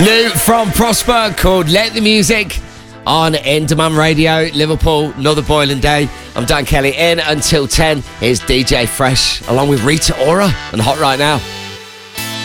New from Prosper called Let the Music on In Demand Radio, Liverpool, another boiling day. I'm Dan Kelly, in until 10 is DJ Fresh, along with Rita Ora and Hot Right Now.